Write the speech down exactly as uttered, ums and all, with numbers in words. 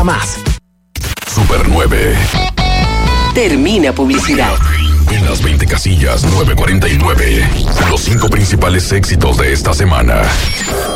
más. Super nueve. Termina publicidad. En las veinte casillas nueve cuarenta y nueve. Los cinco principales éxitos de esta semana.